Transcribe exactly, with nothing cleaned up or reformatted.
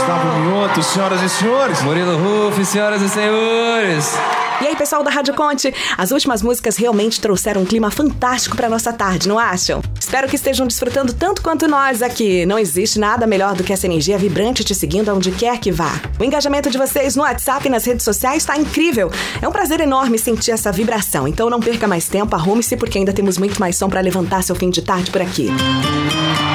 Gustavo Mioto, senhoras e senhores. Murilo Ruff, senhoras e senhores. E aí, pessoal da Rádio Conte, as últimas músicas realmente trouxeram um clima fantástico pra nossa tarde, não acham? Espero que estejam desfrutando tanto quanto nós aqui. Não existe nada melhor do que essa energia vibrante te seguindo aonde quer que vá. O engajamento de vocês no WhatsApp e nas redes sociais está incrível. É um prazer enorme sentir essa vibração. Então não perca mais tempo, arrume-se porque ainda temos muito mais som pra levantar seu fim de tarde por aqui.